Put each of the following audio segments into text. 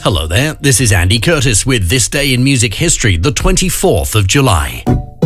Hello there, this is Andy Curtis with This Day in Music History, the 24th of July.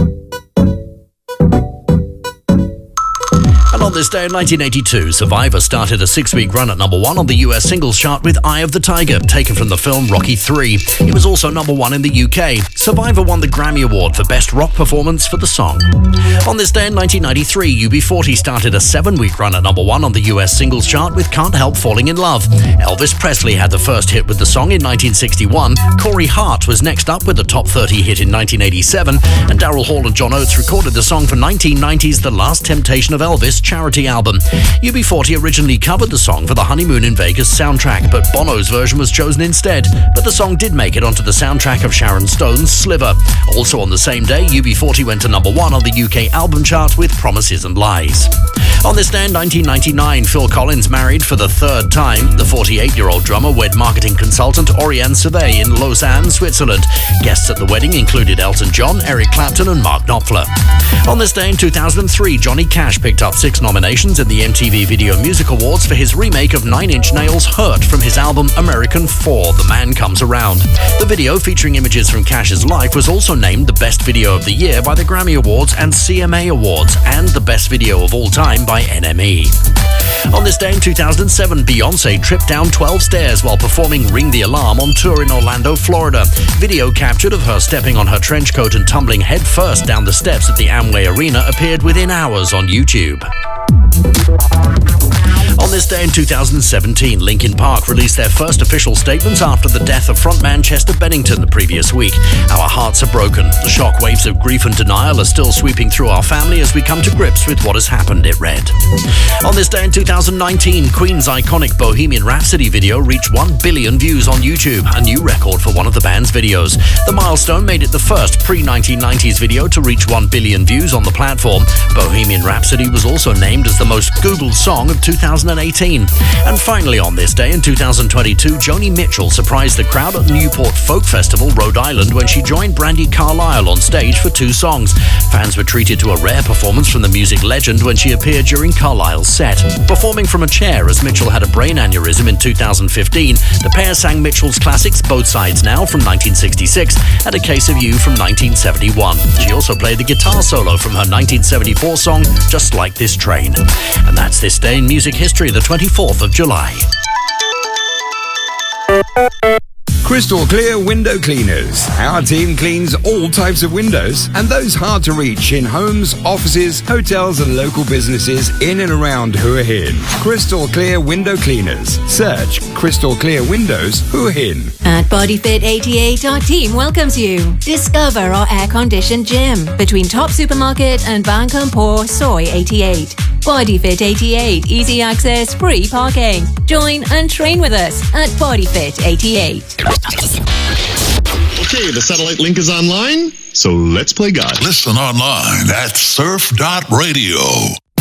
And on this day in 1982, Survivor started a 6-week run at number 1 on the US singles chart with Eye of the Tiger, taken from the film Rocky III. It was also number 1 in the UK. Survivor won the Grammy Award for Best Rock Performance for the song. On this day in 1993, UB40 started a 7-week run at number 1 on the US singles chart with Can't Help Falling in Love. Elvis Presley had the first hit with the song in 1961. Corey Hart was next up with the top 30 hit in 1987. And Daryl Hall and John Oates recorded the song for 1990's The Last Temptation of Elvis charity album. UB40 originally covered the song for the Honeymoon in Vegas soundtrack, but Bono's version was chosen instead. But the song did make it onto the soundtrack of Sharon Stone's Sliver. Also on the same day, UB40 went to number 1 on the UK album chart with Promises and Lies. On this day in 1999, Phil Collins married for the 3rd time. The 48-year-old drummer wed marketing consultant Oriane Survey in Lausanne, Switzerland. Guests at the wedding included Elton John, Eric Clapton and Mark Knopfler. On this day in 2003, Johnny Cash picked up 6 nominations in the MTV Video Music Awards for his remake of Nine Inch Nails' Hurt from his album American 4, The Man Comes Around. The video, featuring images from Cash's life, was also named the Best Video of the Year by the Grammy Awards and CMA Awards, and the Best Video of All Time by NME. On this day in 2007, Beyoncé tripped down 12 stairs while performing Ring the Alarm on tour in Orlando, Florida. Video captured of her stepping on her trench coat and tumbling headfirst down the steps at the Amway Arena appeared within hours on YouTube. On this day in 2017, Linkin Park released their first official statements after the death of frontman Chester Bennington the previous week. Our hearts are broken. The shockwaves of grief and denial are still sweeping through our family as we come to grips with what has happened, it read. On this day in 2019, Queen's iconic Bohemian Rhapsody video reached 1 billion views on YouTube, a new record for one of the band's videos. The milestone made it the first pre-1990s video to reach 1 billion views on the platform. Bohemian Rhapsody was also named as the most Googled song of 2018. And finally on this day in 2022, Joni Mitchell surprised the crowd at Newport Folk Festival, Rhode Island, when she joined Brandi Carlile on stage for 2 songs. Fans were treated to a rare performance from the music legend when she appeared during Carlile's set. Performing from a chair as Mitchell had a brain aneurysm in 2015, the pair sang Mitchell's classics Both Sides Now from 1966 and A Case of You from 1971. She also played the guitar solo from her 1974 song Just Like This Train. And that's This Day in Music History, the 24th of July. Crystal Clear Window Cleaners. Our team cleans all types of windows and those hard to reach in homes, offices, hotels and local businesses in and around Hua Hin. Crystal Clear Window Cleaners. Search Crystal Clear Windows Hua Hin. At BodyFit 88, our team welcomes you. Discover our air-conditioned gym between Top Supermarket and Ban Kampor Soy 88. BodyFit 88, easy access, free parking. Join and train with us at BodyFit 88. Okay, the satellite link is online, so let's play God. Listen online at surf.radio.